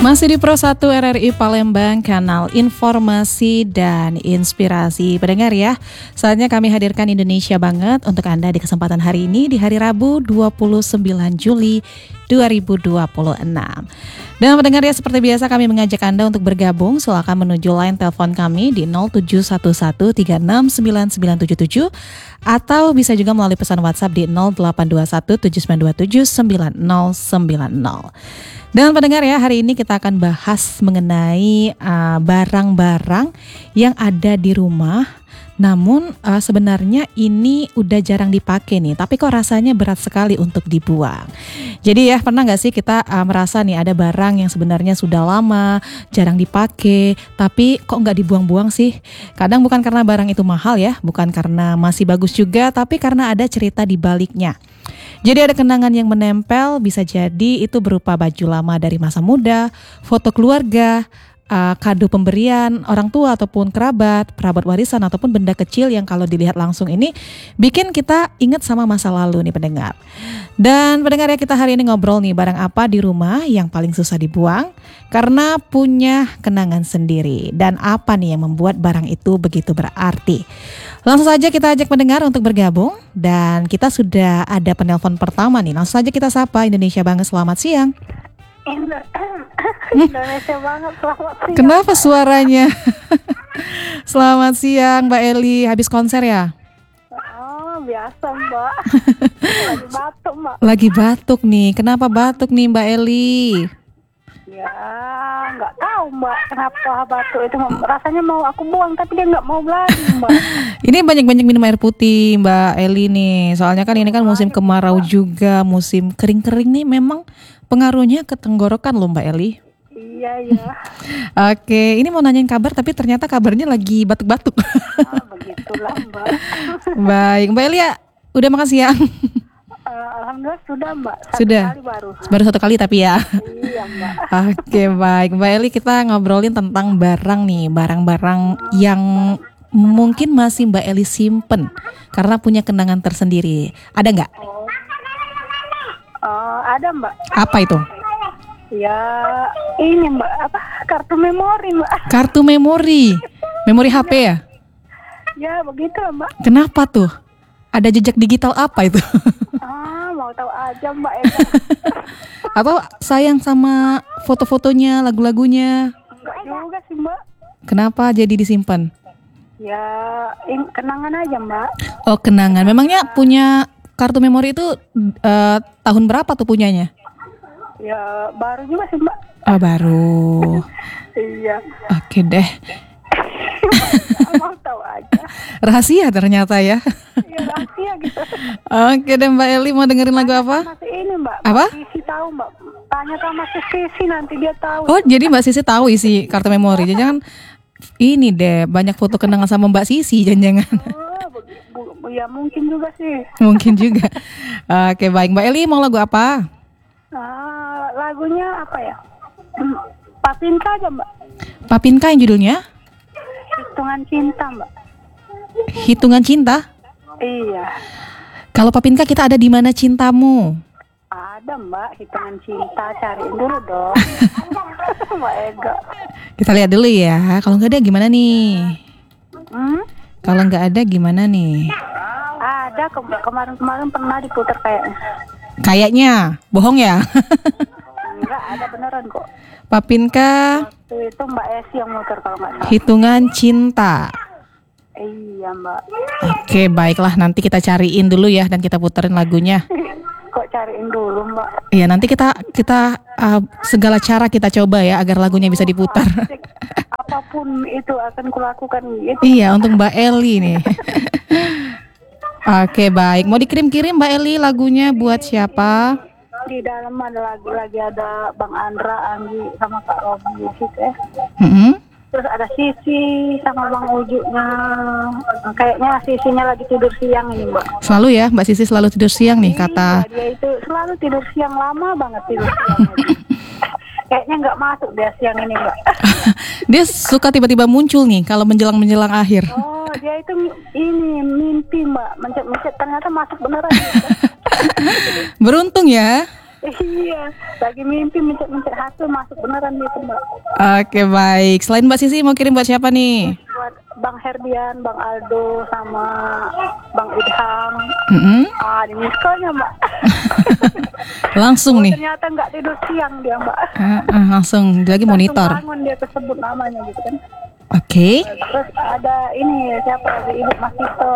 Masih di Pro 1 RRI Palembang, kanal informasi dan inspirasi. Pendengar ya, saatnya kami hadirkan Indonesia Banget untuk Anda di kesempatan hari ini di hari Rabu 29 Juli 2026. Dan pendengar ya, seperti biasa kami mengajak Anda untuk bergabung. Silakan menuju line telepon kami di 0711369977 atau bisa juga melalui pesan WhatsApp di 082179279090. Dan pendengar ya, hari ini kita akan bahas mengenai barang-barang yang ada di rumah. Namun sebenarnya ini udah jarang dipakai nih, tapi kok rasanya berat sekali untuk dibuang. Jadi ya, pernah gak sih kita merasa nih ada barang yang sebenarnya sudah lama, jarang dipakai, tapi kok gak dibuang-buang sih? Kadang bukan karena barang itu mahal ya, bukan karena masih bagus juga, tapi karena ada cerita di baliknya. Jadi ada kenangan yang menempel, bisa jadi itu berupa baju lama dari masa muda, foto keluarga, kado pemberian orang tua ataupun kerabat warisan ataupun benda kecil yang kalau dilihat langsung ini bikin kita ingat sama masa lalu nih pendengar. Dan pendengar ya, kita hari ini ngobrol nih barang apa di rumah yang paling susah dibuang karena punya kenangan sendiri, dan apa nih yang membuat barang itu begitu berarti. Langsung saja kita ajak pendengar untuk bergabung, dan kita sudah ada penelpon pertama nih. Langsung saja kita sapa. Indonesia Banget, selamat siang. Indonesia Banget, selamat siang. Kenapa suaranya? Selamat siang Mbak Eli, habis konser ya? Oh, biasa Mbak. Lagi batuk Mbak. Lagi batuk nih, kenapa batuk nih Mbak Eli? Ya, nggak tahu Mbak kenapa batuk itu. Rasanya mau aku buang tapi dia nggak mau lagi Mbak. Ini banyak-banyak minum air putih Mbak Eli nih. Soalnya kan ini kan musim kemarau juga, musim kering-kering nih, memang pengaruhnya ke tenggorokan loh Mbak Eli. Iya ya. Oke, ini mau nanyain kabar tapi ternyata kabarnya lagi batuk-batuk. Begitulah Mbak. Baik, Mbak Eli ya, udah makan siang? Alhamdulillah sudah Mbak. Sudah. Kali baru satu kali tapi ya. Iya Mbak. Oke, baik Mbak Eli, kita ngobrolin tentang barang nih, barang-barang yang mungkin masih Mbak Eli simpen karena punya kenangan tersendiri. Ada nggak? Ada Mbak. Apa itu? Ya ini Mbak, kartu memori Mbak. Kartu memori HP ya? Ya begitu Mbak. Kenapa tuh? Ada jejak digital apa itu? Mau tahu aja Mbak. Atau sayang sama foto-fotonya, lagu-lagunya? Enggak juga sih Mbak. Kenapa jadi disimpan? Ya kenangan aja Mbak. Oh, kenangan. Memangnya punya kartu memori itu tahun berapa tuh punyanya? Ya baru juga sih Mbak. Oh, baru. Iya. Oke deh. Mau tahu aja. Rahasia ternyata ya. Iya rahasia gitu. Oke deh Mbak Eli, mau dengerin lagu apa? Masih ini Mbak. Apa? Sisi tahu Mbak. Tanya sama Sisi nanti dia tahu. Oh, jadi Mbak Sisi tahu isi kartu memori. Jangan ini deh, banyak foto kenangan sama Mbak Sisi, jangan-jangan. Ya mungkin juga sih. Mungkin juga. Oke, baik Mbak Eli, mau lagu apa? Lagunya apa ya? Papinka aja Mbak. Papinka yang judulnya? Hitungan Cinta Mbak. Hitungan Cinta? Iya. Kalau Papinka kita ada di mana cintamu? Ada Mbak, Hitungan Cinta, cariin dulu dong. Mbak Ega. Kita lihat dulu ya. Kalau nggak ada gimana nih? Kalau nggak ada gimana nih? Ada, kemarin pernah diputar kayaknya. Kayaknya, bohong ya? Enggak, ada beneran kok. Papinka. Itu Mbak Esi yang muter kalau nggak salah. Hitungan Cinta. Iya Mbak. Oke, baiklah, nanti kita cariin dulu ya dan kita puterin lagunya. Kok cariin dulu Mbak? Iya, nanti kita segala cara kita coba ya agar lagunya bisa diputar. Apapun itu akan kulakukan gitu. Iya, untuk Mbak Eli nih. Oke, baik. Mau dikirim-kirim Mbak Eli lagunya buat siapa? Di dalam ada lagi ada Bang Andra, Anggi sama Kak Robi gitu ya. Terus ada Sisi sama Bang Ujunya. Kayaknya Sisinya lagi tidur siang ini Mbak. Selalu ya, Mbak Sisi selalu tidur siang nih kata. Dia itu selalu tidur siang, lama banget tidur siang. Kayaknya nggak masuk dia siang ini Mbak. Dia suka tiba-tiba muncul nih kalau menjelang akhir. Oh, dia itu ini mimpi Mbak, mencet-mencet ternyata masuk beneran. Beruntung ya. Iya, lagi mimpi mencet-mencet hasil masuk beneran gitu Mbak. Oke, baik. Selain Mbak Sisi mau kirim buat siapa nih? Buat Bang Herdian, Bang Aldo, sama Bang Idham. Di miskolnya Mbak. Langsung nih. Ternyata nggak tidur siang dia Mbak. Langsung lagi monitor. Langsung bangun dia tersebut namanya gitu kan. Oke. Terus ada ini siapa lagi, Ibu Masito.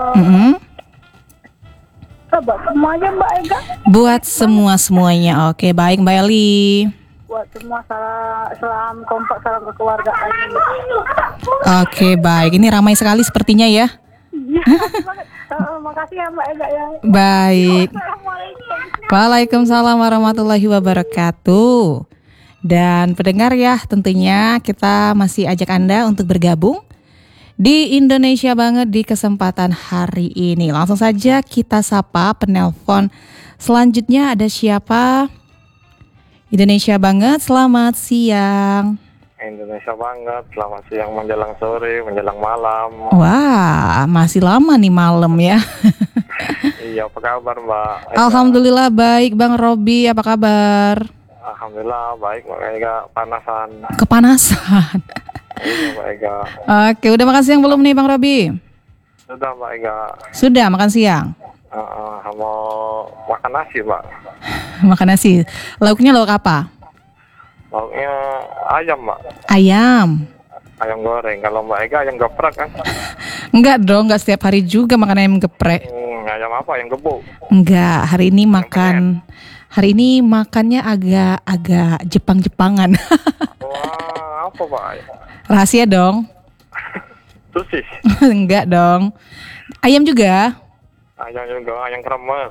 Buat semua aja Mbak Ega. Buat semuanya. Oke, baik Mbak Eli. Buat semua salam kompak, salam kekeluargaan. Oke, baik. Ini ramai sekali sepertinya ya. Iya, makasih ya Mbak Ega ya. Baik. Assalamualaikum. Waalaikumsalam warahmatullahi wabarakatuh. Dan pendengar ya, tentunya kita masih ajak Anda untuk bergabung di Indonesia Banget di kesempatan hari ini. Langsung saja kita sapa penelpon selanjutnya. Ada siapa? Indonesia Banget, selamat siang. Indonesia Banget, selamat siang menjelang sore, menjelang malam. Wah, masih lama nih malam ya. Iya, apa kabar Mbak? Alhamdulillah baik, Bang Robi, apa kabar? Alhamdulillah baik, Mbak Ega. Panasan. Kepanasan. Iya Mbak Ega. Oke, udah makan siang belum nih Bang Robi? Sudah Mbak Ega. Sudah makan siang? Mau makan nasi Mbak. Makan nasi. Lauknya lauk apa? Lauknya ayam Mbak. Ayam. Ayam goreng. Kalau Mbak Ega ayam geprek kan? Enggak dong, enggak setiap hari juga makan ayam geprek. Ayam apa? Ayam gebuk? Enggak, hari ini makannya agak Jepang-Jepangan. Wah, apa Pak? Rahasia dong. Sosis. Enggak dong. Ayam juga. Ayam juga, ayam kremes.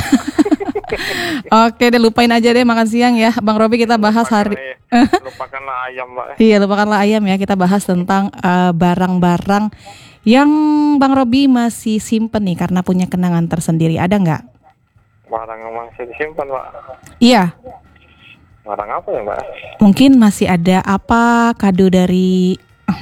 Oke deh, lupain aja deh makan siang ya Bang Robi, kita bahas Lupakanlah ayam Mbak. Iya, lupakanlah ayam ya. Kita bahas tentang barang-barang yang Bang Robi masih simpen nih karena punya kenangan tersendiri. Ada nggak? Barang yang masih disimpan Mbak. Iya. Barang apa ya Mbak? Mungkin masih ada apa kado dari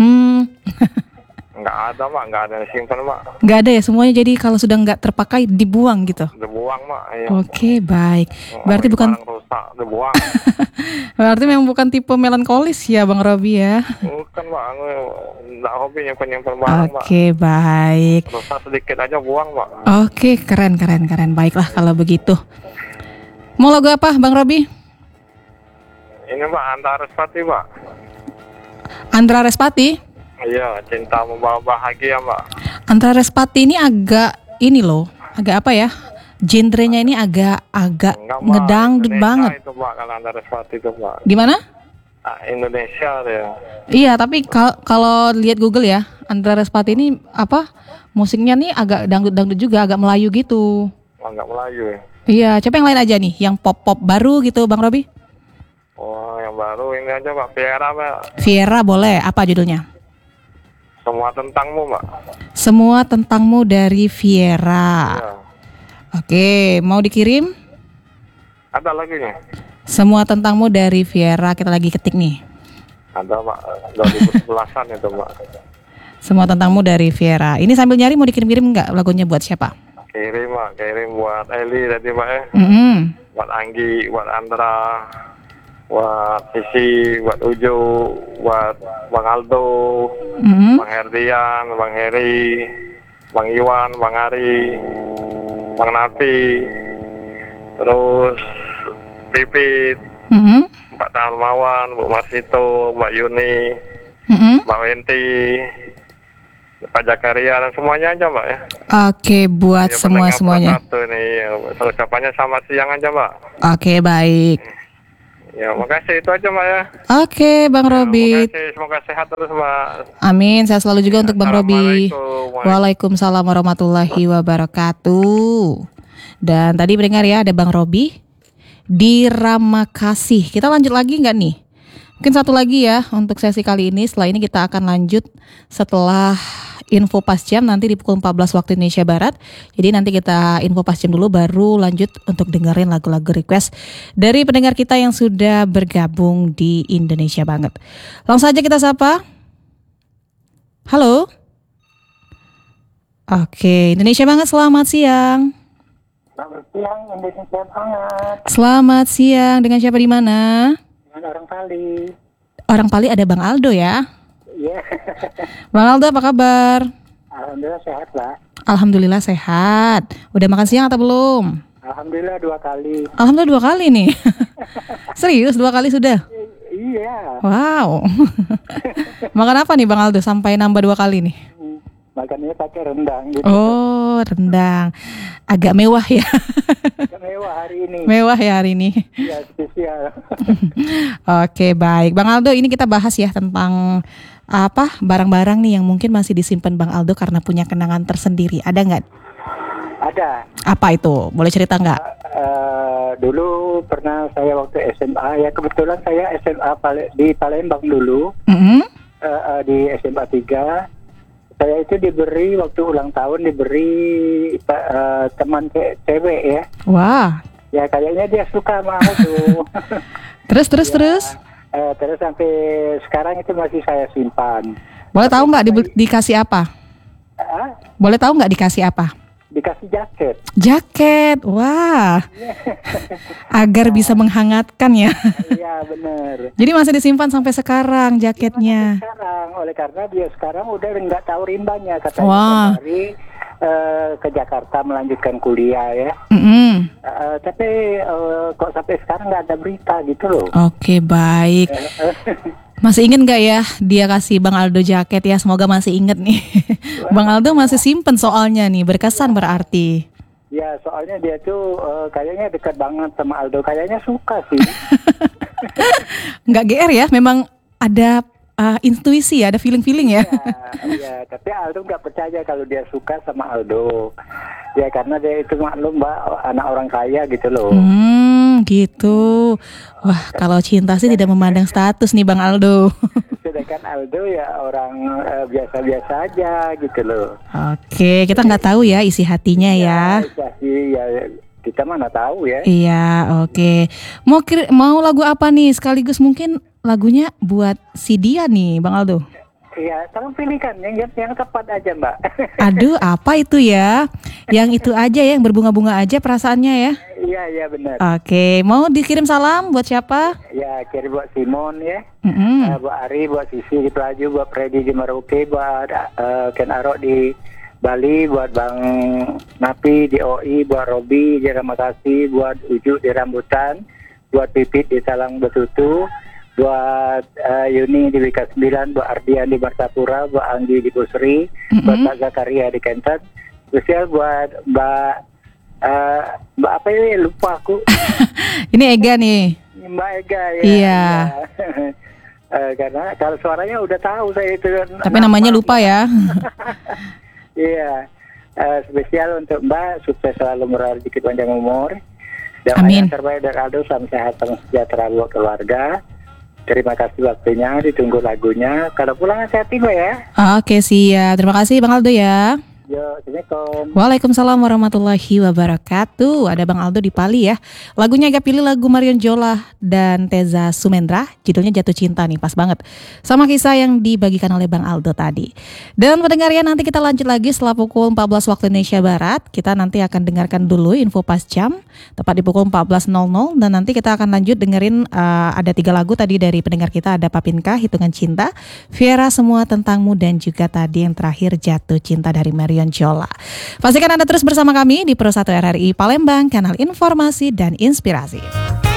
Nggak ada Mbak, nggak ada yang disimpan Mbak. Nggak ada ya, semuanya jadi kalau sudah nggak terpakai dibuang gitu. Dibuang Mbak. Iya. Oke, baik. Berarti bukan barang rusak, dibuang. Berarti memang bukan tipe melankolis ya Bang Robi ya. Bukan Mbak, nggak hobi nyimpen barang Mbak. Oke, baik. Rusak sedikit aja buang Mbak. Oke, keren. Baiklah kalau begitu. Mau lagu apa Bang Robi? Ini Mbak, Andra Respati Mbak. Andra Respati? Iya, cinta membawa bahagia Mbak. Andra Respati ini agak apa ya? Genrenya ini agak ngedangdut banget. Itu Mbak, kalau Andra Respati itu Mbak. Gimana? Indonesia ya. Iya, tapi kalau lihat Google ya, Andra Respati ini musiknya nih agak dangdut juga, agak Melayu gitu. Agak Melayu ya. Iya, coba yang lain aja nih, yang pop baru gitu Bang Robi. Oh, yang baru ini aja Mbak, Viera Mbak. Viera boleh, apa judulnya? Semua tentangmu Mbak. Semua tentangmu dari Viera. Iya. Oke, mau dikirim? Ada lagunya? Semua tentangmu dari Viera, kita lagi ketik nih. Ada Mbak, 2011an itu Mbak. Semua tentangmu dari Viera. Ini sambil nyari mau dikirim-kirim nggak lagunya buat siapa? Kirim Mbak, kirim buat Eli tadi Mbak ya. Buat Anggi, buat Andra, buat Sisi, buat Ujo, buat Bang Aldo, Bang Herdian, Bang Heri, Bang Iwan, Bang Ari, Bang Nafi, terus Pipit, Mbak Dalmawan, Bu Marsito, Mbak Yuni, Mbak Wenti, Pak Jakaria, dan semuanya aja Mbak ya. Oke, buat semuanya. Satu nih, ucapannya selamat siang aja Mbak. Oke, baik. Ya, makasih itu aja Mbak ya. Oke, Bang Robi. Semoga sehat terus Mbak. Amin, sehat selalu juga untuk Bang Robi. Assalamualaikum. Waalaikumsalam warahmatullahi wabarakatuh. Dan tadi mendengar ya ada Bang Robi di Ramakasih. Kita lanjut lagi nggak nih? Mungkin satu lagi ya untuk sesi kali ini. Setelah ini kita akan lanjut setelah info pas jam nanti di pukul 14 waktu Indonesia Barat. Jadi nanti kita info pas jam dulu baru lanjut untuk dengerin lagu-lagu request dari pendengar kita yang sudah bergabung di Indonesia Banget. Langsung saja kita sapa. Halo. Oke, Indonesia Banget, selamat siang. Selamat siang, Indonesia banget. Selamat siang, dengan siapa di mana? Dengan orang Pali. Orang Pali ada Bang Aldo ya? Iya. Bang Aldo apa kabar? Alhamdulillah sehat, Pak. Alhamdulillah sehat. Udah makan siang atau belum? Alhamdulillah 2 kali. Alhamdulillah 2 kali nih. Serius 2 kali sudah? Iya. Wow. Makan apa nih Bang Aldo sampai nambah 2 kali nih? Makannya pakai rendang gitu. Oh, rendang. Agak mewah ya. Mewah hari ini. Mewah ya hari ini. Iya, spesial. Oke, baik. Bang Aldo, ini kita bahas ya tentang barang-barang nih yang mungkin masih disimpan Bang Aldo karena punya kenangan tersendiri. Ada nggak? Ada. Apa itu? Boleh cerita nggak? Dulu pernah saya waktu SMA, ya kebetulan saya SMA di Palembang dulu. Di SMA 3. Saya itu diberi waktu ulang tahun teman cewek ya. Wah. Ya kayaknya dia suka sama aku. Terus. Terus sampai sekarang itu masih saya simpan. Boleh tahu nggak dikasih apa? Boleh tahu nggak dikasih apa? Dikasih jaket. Jaket, wah. Agar bisa menghangatkan ya. Iya benar. Jadi masih disimpan sampai sekarang jaketnya. Sekarang, oleh karena dia sekarang udah nggak tahu rimbanya katanya. Wah. Kembali ke Jakarta melanjutkan kuliah ya. Tapi kok sampai sekarang nggak ada berita gitu loh. Oke, baik. Masih inget nggak ya dia kasih Bang Aldo jaket ya? Semoga masih inget nih. Bang Aldo masih simpen soalnya nih, berkesan berarti. Ya soalnya dia tuh kayaknya dekat banget sama Aldo, kayaknya suka sih. Nggak GR ya, memang ada intuisi ya, ada feeling-feeling ya. Iya, tapi Aldo nggak percaya kalau dia suka sama Aldo. Ya karena dia itu maklum Mbak, anak orang kaya gitu loh. Gitu. Wah, kalau cinta sih tidak memandang status nih Bang Aldo. Sedangkan Aldo ya orang biasa-biasa aja gitu loh. Oke, kita nggak tahu ya isi hatinya ya. Ya, kita mana tahu ya. Iya, oke. Mau lagu apa nih? Sekaligus mungkin lagunya buat si dia nih, Bang Aldo. Iya, tolong pilihkan yang tepat aja Mbak. Aduh, apa itu ya? Yang itu aja ya, yang berbunga-bunga aja perasaannya ya. Iya benar. Oke, mau dikirim salam buat siapa? Ya, kirim buat Simon ya. Buat Ari, buat Sisi di Pelaju, buat Freddy di Merauke, buat Ken Arok di Bali, buat Bang Napi di OI, buat Robi di Ramakasi, buat Uju di Rambutan, buat Pipit di Talang Betutu, buat Yuni di Wika 9, buat Ardian di Martapura, buat Anggi di Busri, buat Pak Zakaria di Kentan, spesial buat Mbak apa ini lupa aku. Ini Ega nih. Mbak Ega ya. Iya. Karena kalau suaranya udah tahu saya itu. Tapi namanya lupa ya. Iya. Spesial untuk Mbak, sukses selalu, murah rezeki, panjang umur. Dan amin. Yang terbaik dari Aldo, salam sehat, salam sejahtera buat keluarga. Terima kasih waktunya, ditunggu lagunya. Kalau pulang hati-hati Mbak ya. Oke, siap. Terima kasih Bang Aldo ya. Yo, Assalamualaikum. Waalaikumsalam warahmatullahi wabarakatuh. Ada Bang Aldo di Pali ya. Lagunya agak pilih lagu Marion Jola dan Teza Sumendra. Judulnya Jatuh Cinta nih, pas banget sama kisah yang dibagikan oleh Bang Aldo tadi. Dan pendengar ya, nanti kita lanjut lagi setelah pukul 14 waktu Indonesia Barat. Kita nanti akan dengarkan dulu info pas jam, tepat di pukul 14.00. Dan nanti kita akan lanjut dengerin ada 3 lagu tadi dari pendengar kita. Ada Papinka, Hitungan Cinta, Viera, Semua Tentangmu, dan juga tadi yang terakhir Jatuh Cinta dari Marion Jola. Pastikan Anda terus bersama kami di Pro 1 RRI Palembang, kanal informasi dan inspirasi.